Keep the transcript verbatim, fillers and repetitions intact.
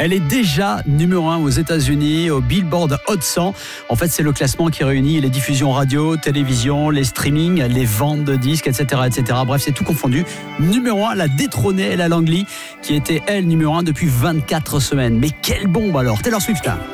Elle est déjà numéro un aux États-Unis, au Billboard Hot cent. En fait, c'est le classement qui réunit les diffusions radio, télévision, les streamings, les ventes de disques, et cetera, et cetera. Bref, c'est tout confondu. Numéro un, la détrônée Ella Langley, qui était, elle, numéro un depuis vingt-quatre semaines. Mais quelle bombe alors, Taylor Swift.